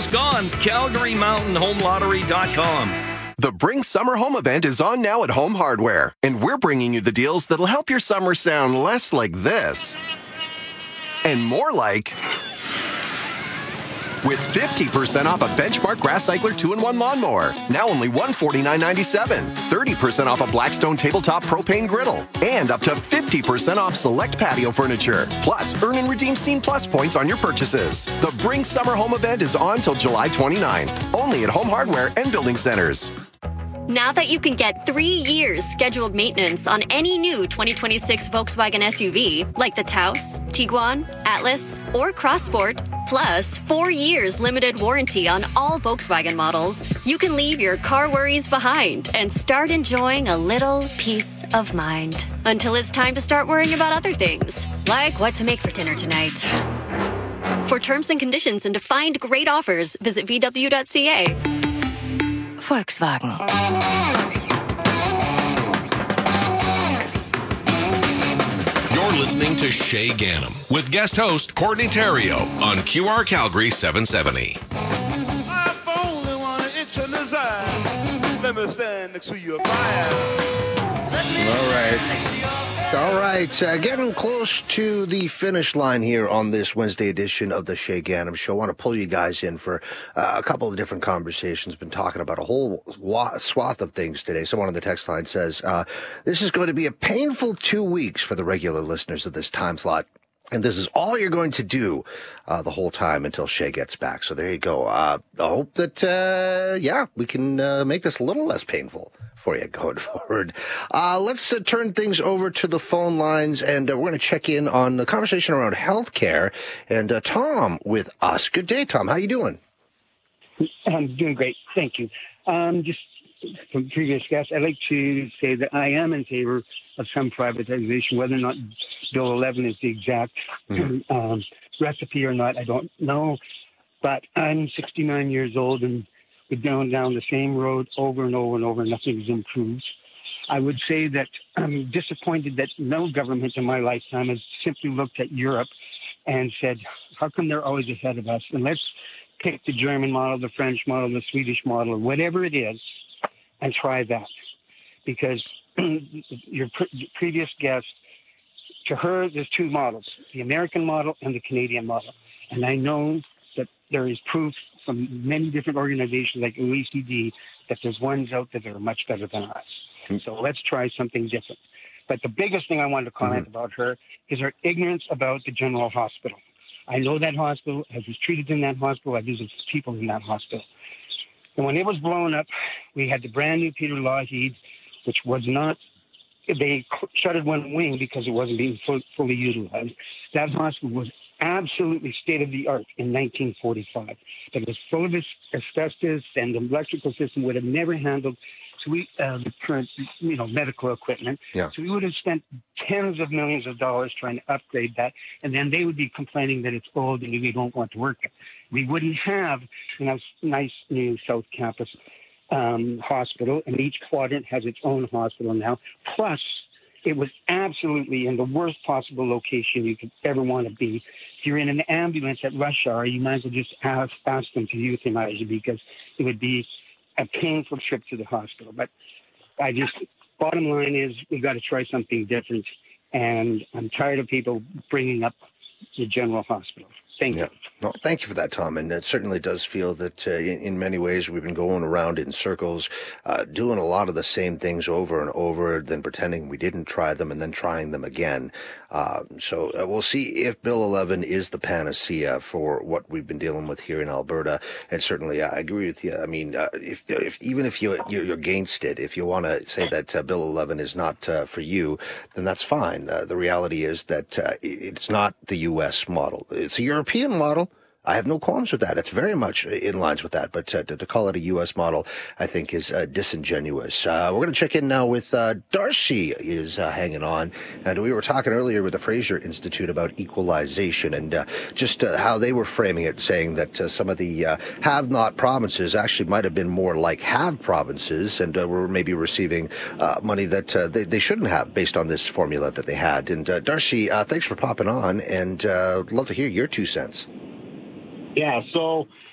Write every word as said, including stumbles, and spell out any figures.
almost gone. Calgary Mountain Home Lottery dot com. The Bring Summer Home event is on now at Home Hardware, and we're bringing you the deals that'll help your summer sound less like this and more like, with fifty percent off a Benchmark Grass Cycler two in one lawnmower, now only one hundred forty-nine ninety-seven. thirty percent off a Blackstone Tabletop Propane Griddle, and up to fifty percent off select patio furniture. Plus, earn and redeem Scene Plus points on your purchases. The Bring Summer Home event is on till July twenty-ninth, only at Home Hardware and Building Centers. Now that you can get three years scheduled maintenance on any new twenty twenty-six Volkswagen S U V, like the Taos, Tiguan, Atlas, or Crossport, plus four years limited warranty on all Volkswagen models, you can leave your car worries behind and start enjoying a little peace of mind. Until it's time to start worrying about other things, like what to make for dinner tonight. For terms and conditions and to find great offers, visit V W dot C A. Volkswagen. You're listening to Shay Ganem with guest host Courtney Terrio on Q R Calgary seven seventy. I've only one inch on the side. Let me stand next to your fire. All right. All right. Uh, getting close to the finish line here on this Wednesday edition of the Shay Ganem Show. I want to pull you guys in for uh, a couple of different conversations. Been talking about a whole wa- swath of things today. Someone on the text line says, uh, this is going to be a painful two weeks for the regular listeners of this time slot. And this is all you're going to do uh, the whole time until Shay gets back. So there you go. Uh, I hope that, uh, yeah, we can uh, make this a little less painful for you going forward. Uh, let's uh, turn things over to the phone lines, and uh, we're going to check in on the conversation around healthcare. And uh, Tom with us. Good day, Tom. How you doing? I'm doing great. Thank you. Um, just from previous guests, I'd like to say that I am in favor of some privatization, whether or not Bill eleven is the exact mm-hmm. um, recipe or not, I don't know. But I'm sixty-nine years old, and we've gone down the same road over and over and over, and nothing's improved. I would say that I'm disappointed that no government in my lifetime has simply looked at Europe and said, how come they're always ahead of us? And let's pick the German model, the French model, the Swedish model, or whatever it is, and try that. Because your pre- previous guest, to her, there's two models, the American model and the Canadian model. And I know that there is proof from many different organizations like O E C D that there's ones out there that are much better than us. Mm-hmm. So let's try something different. But the biggest thing I wanted to comment mm-hmm. about her is her ignorance about the General Hospital. I know that hospital. I was treated in that hospital. I visited people in that hospital. And when it was blown up, we had the brand new Peter Lougheed, which was not, they shuttered one wing because it wasn't being full, fully utilized. That hospital was absolutely state-of-the-art in nineteen forty-five. But it was full of asbestos, and the electrical system would have never handled so we, uh, the current, you know, medical equipment. Yeah. So we would have spent tens of millions of dollars trying to upgrade that, and then they would be complaining that it's old and we don't want to work it. We wouldn't have a nice, nice new South Campus um, hospital, and each quadrant has its own hospital now. Plus, it was absolutely in the worst possible location you could ever want to be. If you're in an ambulance at rush hour, you might as well just ask, ask them to euthanize you, because it would be a painful trip to the hospital. But I just, bottom line is, we've got to try something different. And I'm tired of people bringing up the General Hospital. Thank yeah. you. No, thank you for that, Tom. And it certainly does feel that uh, in, in many ways we've been going around in circles, uh, doing a lot of the same things over and over, then pretending we didn't try them and then trying them again. Uh, so uh, we'll see if Bill eleven is the panacea for what we've been dealing with here in Alberta. And certainly, uh, I agree with you. I mean, uh, if, if even if you, you're against it, if you want to say that uh, Bill eleven is not uh, for you, then that's fine. Uh, the reality is that uh, it's not the U S model. It's a European model. I have no qualms with that. It's very much in lines with that. But uh, to, to call it a U S model, I think, is uh, disingenuous. Uh, we're going to check in now with uh, Darcy is uh, hanging on. And we were talking earlier with the Fraser Institute about equalization and uh, just uh, how they were framing it, saying that uh, some of the uh, have-not provinces actually might have been more like have provinces and uh, were maybe receiving uh, money that uh, they, they shouldn't have based on this formula that they had. And uh, Darcy, uh, thanks for popping on, and uh, love to hear your two cents. Yeah, so